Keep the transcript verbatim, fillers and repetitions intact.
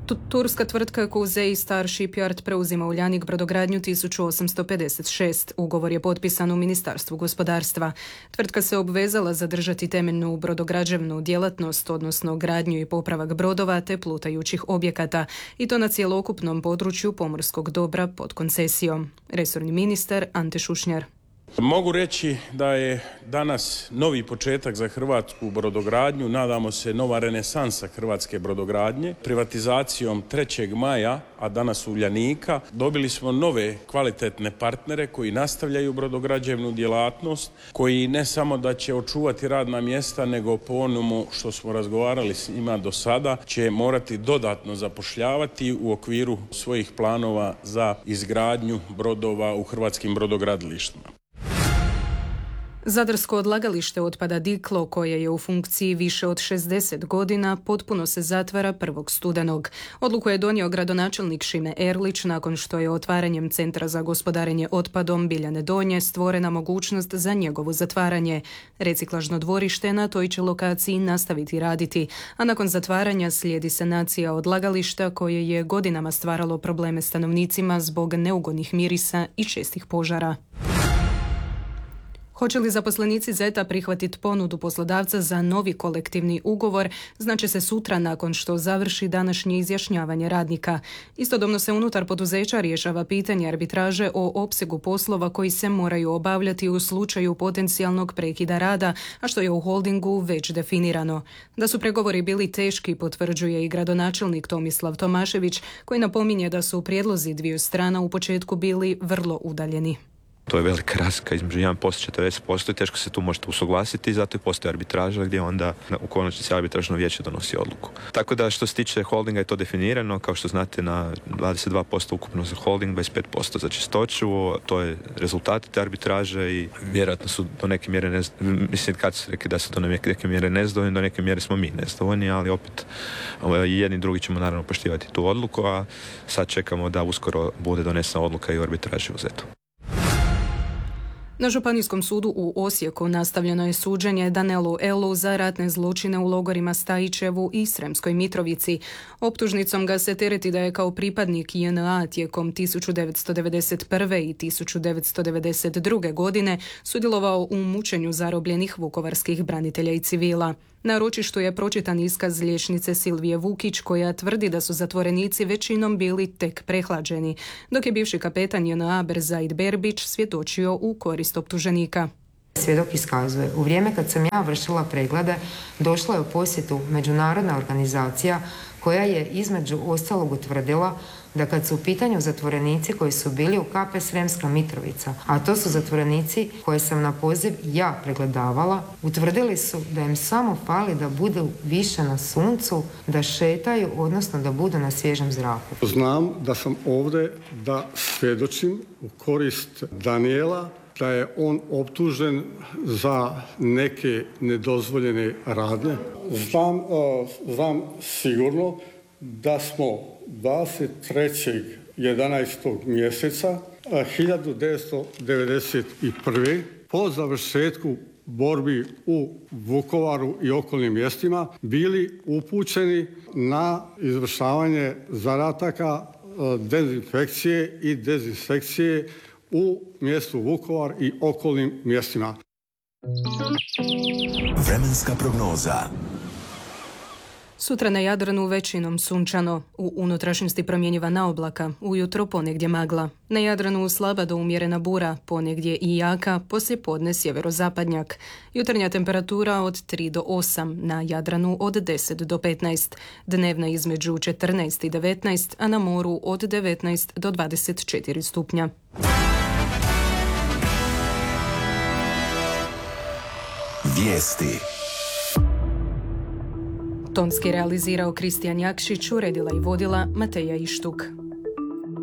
Turska tvrtka Kuzey Star Shipyard preuzima Uljanik brodogradnju tisuću osamsto pedeset šest. Ugovor je potpisan u Ministarstvu gospodarstva. Tvrtka se obvezala zadržati temeljnu brodograđevnu djelatnost, odnosno gradnju i popravak brodova te plutajućih objekata, i to na cjelokupnom području pomorskog dobra pod koncesijom. Resorni ministar Ante Šušnjar. Mogu reći da je danas novi početak za hrvatsku brodogradnju, nadamo se nova renesansa hrvatske brodogradnje. Privatizacijom trećeg maja, a danas Uljanika, dobili smo nove kvalitetne partnere koji nastavljaju brodograđevnu djelatnost, koji ne samo da će očuvati radna mjesta, nego po onomu što smo razgovarali s njima do sada, će morati dodatno zapošljavati u okviru svojih planova za izgradnju brodova u hrvatskim brodogradilištima. Zadarsko odlagalište otpada Diklo, koje je u funkciji više od šezdeset godina, potpuno se zatvara prvog studenog. Odluku je donio gradonačelnik Šime Erlić nakon što je otvaranjem Centra za gospodarenje otpadom Biljane Donje stvorena mogućnost za njegovo zatvaranje. Reciklažno dvorište na toj će lokaciji nastaviti raditi, a nakon zatvaranja slijedi sanacija odlagališta koje je godinama stvaralo probleme stanovnicima zbog neugodnih mirisa i čestih požara. Hoće li zaposlenici Zeta prihvatiti ponudu poslodavca za novi kolektivni ugovor, znači se sutra nakon što završi današnje izjašnjavanje radnika. Istodobno se unutar poduzeća rješava pitanje arbitraže o opsegu poslova koji se moraju obavljati u slučaju potencijalnog prekida rada, a što je u holdingu već definirano. Da su pregovori bili teški, potvrđuje i gradonačelnik Tomislav Tomašević, koji napominje da su prijedlozi dviju strana u početku bili vrlo udaljeni. To je velika razlika između jedan posto i četrdeset posto i teško se tu možete usuglasiti i zato i postoji arbitraža gdje onda u konačnici arbitražno vijeće donosi odluku. Tako da što se tiče holdinga je to definirano, kao što znate na dvadeset dva posto ukupno za holding, dvadeset pet posto za čistoću, to je rezultat te arbitraže i vjerojatno su do neke mjere, nez... mislim kad su rekli da su do neke mjere nezadovoljni, do neke mjere smo mi nezadovoljni, ali opet jedni i drugi ćemo naravno poštivati tu odluku, a sad čekamo da uskoro bude donesena odluka i o arbitraži u Zetu. Na Županijskom sudu u Osijeku nastavljeno je suđenje Danelu Elu za ratne zločine u logorima Stajićevu i Sremskoj Mitrovici. Optužnicom ga se tereti da je kao pripadnik J N A tijekom tisuću devetsto devedeset prve i tisuću devetsto devedeset druge. godine sudjelovao u mučenju zarobljenih vukovarskih branitelja i civila. Na ročištu je pročitan iskaz liječnice Silvije Vukić, koja tvrdi da su zatvorenici većinom bili tek prehlađeni, dok je bivši kapetan J N A Berzaid Berbić svjedočio u korist optuženika. Svjedok iskazuje: u vrijeme kad sam ja vršila preglede, došla je u posjetu međunarodna organizacija koja je između ostalog utvrdila da kad su u pitanju zatvorenici koji su bili u K P Sremska Mitrovica, a to su zatvorenici koje sam na poziv ja pregledavala, utvrdili su da im samo fali da budu više na suncu, da šetaju, odnosno da budu na svježem zraku. Znam da sam ovdje da svjedočim u korist Danijela, da je on optužen za neke nedozvoljene radnje. Znam, uh, znam sigurno da smo dvadeset trećeg jedanaestog mjeseca uh, hiljadu devetsto devedeset prve. po završetku borbi u Vukovaru i okolnim mjestima bili upućeni na izvršavanje zadataka uh, dezinfekcije i dezinsekcije u mjestu Vukovar i okolnim mjestima. Vremenska prognoza. Sutra na Jadranu većinom sunčano, u unutrašnjosti promjenjiva oblaka, ujutro ponegdje magla. Na Jadranu slaba do umjerena bura, ponegdje i jaka, poslije podne sjeverozapadnjak. Jutarnja temperatura od tri do osam, na Jadranu od deset do petnaest, dnevna između četrnaest i devetnaest, a na moru od devetnaest do dvadeset četiri stupnja. Vijesti. Tonski realizirao Kristijan Jakšić, uredila i vodila Mateja Ištuk.